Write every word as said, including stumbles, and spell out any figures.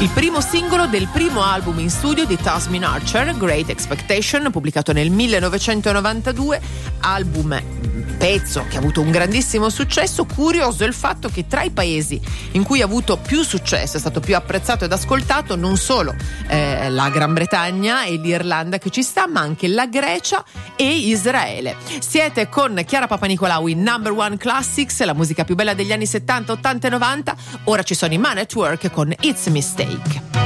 Il primo singolo del primo album in studio di Tasmin Archer, Great Expectation, pubblicato nel millenovecentonovantadue, album pezzo che ha avuto un grandissimo successo. Curioso il fatto che tra i paesi in cui ha avuto più successo, è stato più apprezzato ed ascoltato, non solo eh, la Gran Bretagna e l'Irlanda che ci sta, ma anche la Grecia e Israele. Siete con Chiara Papanicolaou in Number One Classics, la musica più bella degli anni settanta, ottanta e novanta. Ora ci sono i Man at Work con It's a Mistake.